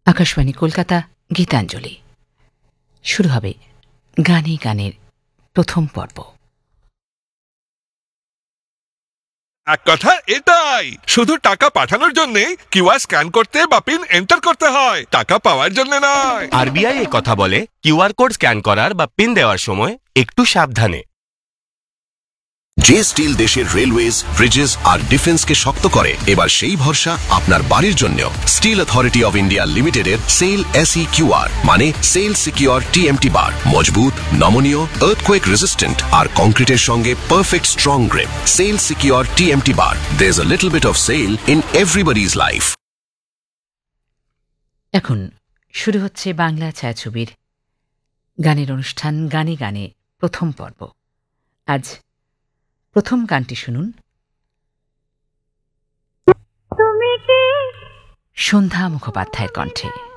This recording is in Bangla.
আকাশবাণী কলকাতা, গীতাঞ্জলি। শুরু হবে গানে গানের প্রথম পর্ব। এক কথা এটাই, শুধু টাকা পাঠানোর জন্য কিউআর স্ক্যান করতে বা পিন এন্টার করতে হয়, টাকা পাওয়ার জন্য নয়। আরবিআই এই কথা বলে, কিউআর কোড স্ক্যান করার বা পিন দেওয়ার সময় একটু সাবধানে। যে স্টিল দেশের রেলওয়েজ, ব্রিজেস আর ডিফেন্সকে শক্ত করে, এবার সেই ভরসা আপনার বাড়ির জন্য। স্টিল অথরিটি অফ ইন্ডিয়া লিমিটেডের সেল এসই কিউআর, মানে সেল সিকিউর টিএমটি বার। মজবুত, নমনীয়, আর্থকোয়েক রেজিস্ট্যান্ট আর কংক্রিটের সঙ্গে perfect strong grip. Sell secure TMT bar. There's a little bit of sail in everybody's life. এখন শুরু হচ্ছে বাংলা ছায়াছবির গানের অনুষ্ঠান গানে গানে প্রথম পর্ব। আজ প্রথম গানটি শুনুন সন্ধ্যা মুখোপাধ্যায়ের কণ্ঠে।